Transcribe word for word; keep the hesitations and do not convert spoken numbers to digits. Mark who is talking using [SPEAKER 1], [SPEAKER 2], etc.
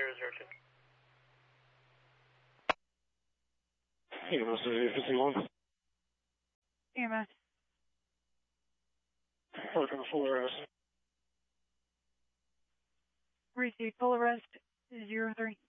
[SPEAKER 1] zero zero two.
[SPEAKER 2] E M S zero fifty-one.
[SPEAKER 3] E M S.
[SPEAKER 2] Working full arrest.
[SPEAKER 3] Receive full arrest, zero three.